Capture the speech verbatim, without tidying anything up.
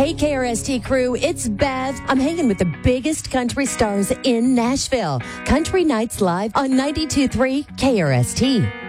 Hey, K R S T crew, it's Bev. I'm hanging with the biggest country stars in Nashville. Country Nights Live on ninety-two point three K R S T.